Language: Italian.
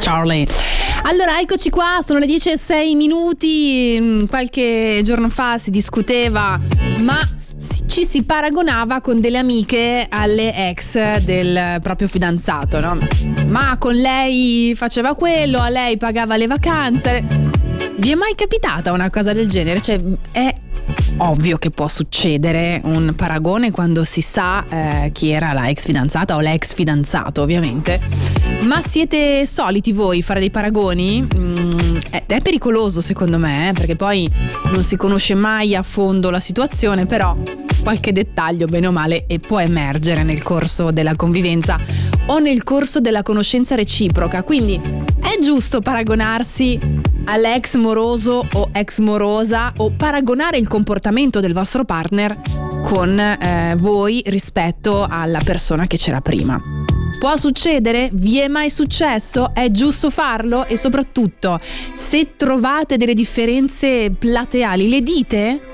Charlie. Allora, eccoci qua, sono le 10:06. Qualche giorno fa si discuteva, ma ci si paragonava con delle amiche alle ex del proprio fidanzato, no? Ma con lei faceva quello, a lei pagava le vacanze. Vi è mai capitata una cosa del genere? Cioè, è ovvio che può succedere un paragone quando si sa chi era la ex fidanzata o l'ex fidanzato, ovviamente. Ma siete soliti voi fare dei paragoni? È pericoloso secondo me, perché poi non si conosce mai a fondo la situazione, però qualche dettaglio bene o male può emergere nel corso della convivenza o nel corso della conoscenza reciproca. Quindi è giusto paragonarsi all'ex moroso o ex morosa, o paragonare il comportamento del vostro partner con voi rispetto alla persona che c'era prima. Può succedere? Vi è mai successo? È giusto farlo? E soprattutto, se trovate delle differenze plateali, le dite?